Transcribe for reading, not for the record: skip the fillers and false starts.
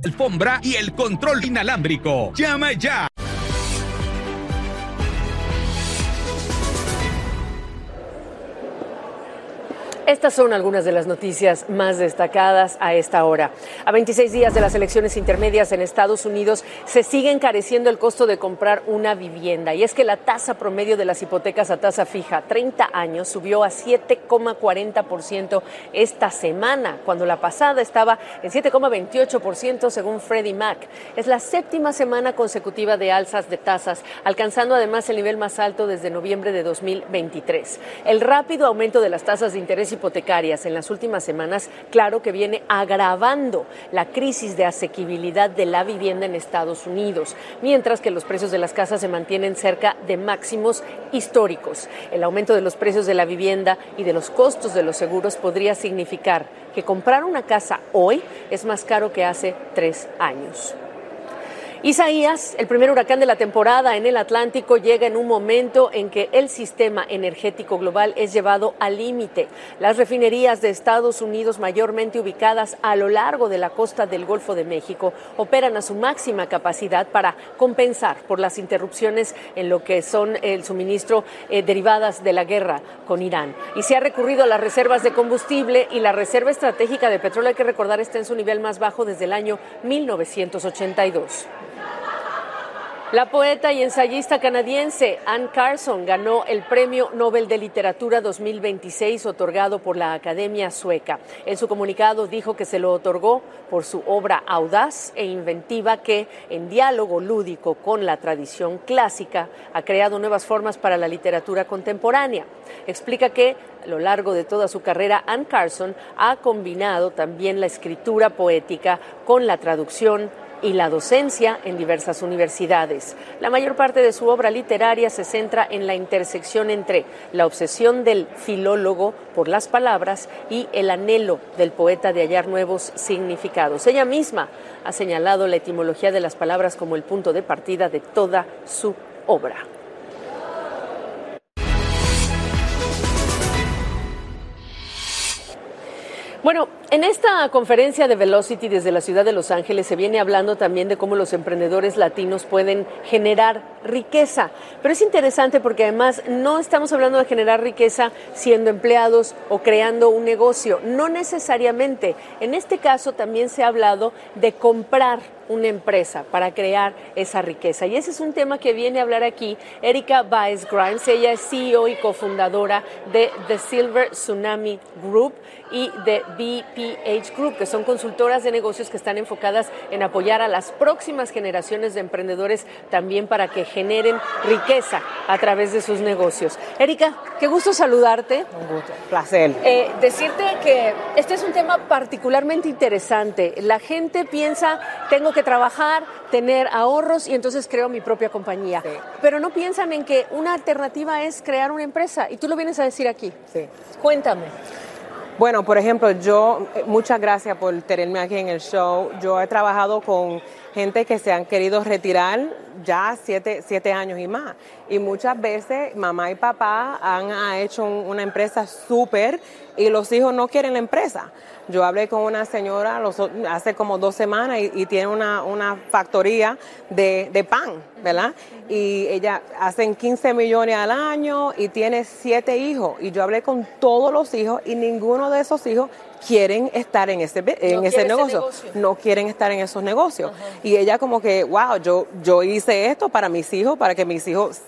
alfombra y el control inalámbrico. ¡Llama ya! Estas son algunas de las noticias más destacadas a esta hora. A 26 días de las elecciones intermedias en Estados Unidos, se sigue encareciendo el costo de comprar una vivienda. Y es que la tasa promedio de las hipotecas a tasa fija, 30 años, subió a 7,40% esta semana, cuando la pasada estaba en 7,28% según Freddie Mac. Es la séptima semana consecutiva de alzas de tasas, alcanzando además el nivel más alto desde noviembre de 2023. El rápido aumento de las tasas de interés hipotecarias en las últimas semanas, claro que viene agravando la crisis de asequibilidad de la vivienda en Estados Unidos, mientras que los precios de las casas se mantienen cerca de máximos históricos. El aumento de los precios de la vivienda y de los costos de los seguros podría significar que comprar una casa hoy es más caro que hace 3 años. Isaías, el primer huracán de la temporada en el Atlántico, llega en un momento en que el sistema energético global es llevado al límite. Las refinerías de Estados Unidos, mayormente ubicadas a lo largo de la costa del Golfo de México, operan a su máxima capacidad para compensar por las interrupciones en lo que son el suministro derivadas de la guerra con Irán. Y se ha recurrido a las reservas de combustible, y la reserva estratégica de petróleo, hay que recordar, está en su nivel más bajo desde el año 1982. La poeta y ensayista canadiense Anne Carson ganó el Premio Nobel de Literatura 2026 otorgado por la Academia Sueca. En su comunicado dijo que se lo otorgó por su obra audaz e inventiva que, en diálogo lúdico con la tradición clásica, ha creado nuevas formas para la literatura contemporánea. Explica que a lo largo de toda su carrera, Anne Carson ha combinado también la escritura poética con la traducción y la docencia en diversas universidades. La mayor parte de su obra literaria se centra en la intersección entre la obsesión del filólogo por las palabras y el anhelo del poeta de hallar nuevos significados. Ella misma ha señalado la etimología de las palabras como el punto de partida de toda su obra. Bueno, en esta conferencia de Velocity desde la ciudad de Los Ángeles se viene hablando también de cómo los emprendedores latinos pueden generar riqueza. Pero es interesante porque además no estamos hablando de generar riqueza siendo empleados o creando un negocio. No necesariamente. En este caso también se ha hablado de comprar una empresa para crear esa riqueza. Y ese es un tema que viene a hablar aquí Erika Baez Grimes. Ella es CEO y cofundadora de The Silver Tsunami Group y de BPH Group, que son consultoras de negocios que están enfocadas en apoyar a las próximas generaciones de emprendedores también para que generen riqueza a través de sus negocios. Erika, qué gusto saludarte. Un gusto, placer. Decirte que este es un tema particularmente interesante. La gente piensa, tengo que trabajar, tener ahorros y entonces creo mi propia compañía. Sí. Pero no piensan en que una alternativa es crear una empresa y tú lo vienes a decir aquí. Sí. Cuéntame. Bueno, por ejemplo, muchas gracias por tenerme aquí en el show. Yo he trabajado con gente que se han querido retirar ya 7 años y más. Y muchas veces mamá y papá han hecho una empresa súper y los hijos no quieren la empresa. Yo hablé con una señora hace como 2 semanas y tiene una factoría de pan, ¿verdad? Y ella hace 15 millones al año y tiene 7 hijos. Y yo hablé con todos los hijos y ninguno de esos hijos quieren estar en ese negocio. No quieren estar en esos negocios. Uh-huh. Y ella como que, wow, yo hice esto para mis hijos, para que mis hijos